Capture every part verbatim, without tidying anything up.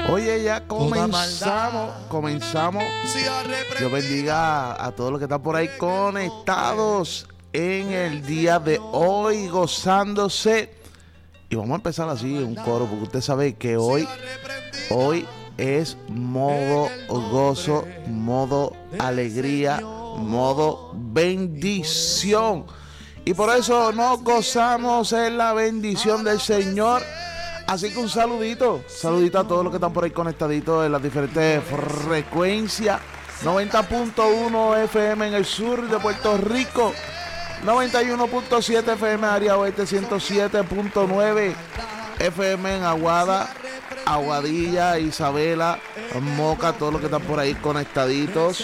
Oye, ya comenzamos, comenzamos. Dios bendiga a todos los que están por ahí conectados en el día de hoy, gozándose. Y vamos a empezar así, un coro, porque usted sabe que hoy, hoy es modo gozo, modo alegría, modo bendición. Y por eso nos gozamos en la bendición del Señor. Así que un saludito, saludito a todos los que están por ahí conectaditos en las diferentes frecuencias. noventa punto uno F M en el sur de Puerto Rico, noventa y uno punto siete F M área oeste, ciento siete punto nueve F M en Aguada, Aguadilla, Isabela, Moca, todos los que están por ahí conectaditos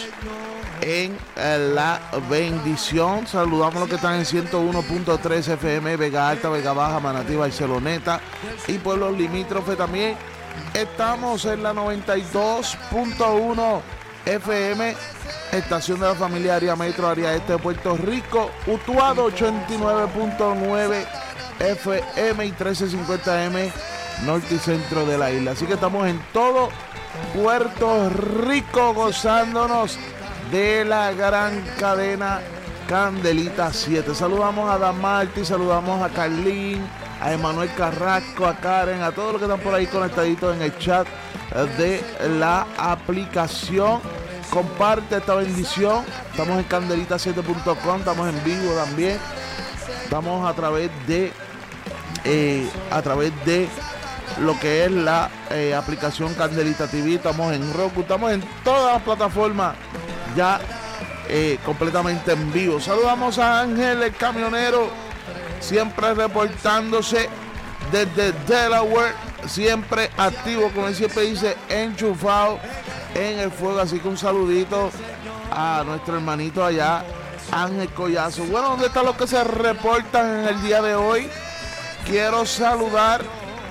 en la bendición. Saludamos a los que están en ciento uno punto tres F M, Vega Alta, Vega Baja, Manatí, Barceloneta y pueblos limítrofes también. Estamos en la noventa y dos punto uno F M, estación de la familia área metro, área este de Puerto Rico, Utuado ochenta y nueve punto nueve F M y trece cincuenta M, norte y centro de la isla. Así que estamos en todo Puerto Rico gozándonos de la gran cadena Candelita siete. Saludamos a Dan Martí, saludamos a Carlín, a Emanuel Carrasco, a Karen, a todos los que están por ahí conectaditos en el chat de la aplicación. Comparte esta bendición. Estamos en candelita siete punto com, estamos en vivo también. Estamos a través de eh, a través de lo que es la eh, aplicación Candelita T V. Estamos en Roku, estamos en todas las plataformas ya eh, completamente en vivo. Saludamos a Ángel, el camionero, siempre reportándose desde Delaware, siempre activo, como él siempre dice, enchufado en el fuego. Así que un saludito a nuestro hermanito allá, Ángel Collazo. Bueno, ¿dónde están los que se reportan en el día de hoy? Quiero saludar